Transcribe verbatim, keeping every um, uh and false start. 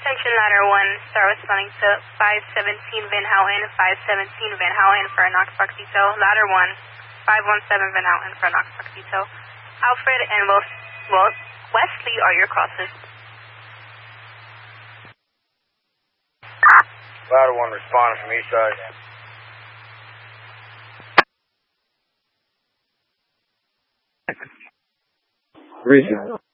Attention ladder one, start responding to five seventeen Van Houten, five seventeen Van Houten for a Knox Park detail. Ladder one, five one seven Van Houten for a Knox Park detail. Alfred and Will, Will, Wesley are your crosses. Ladder one responding from east side. Reason.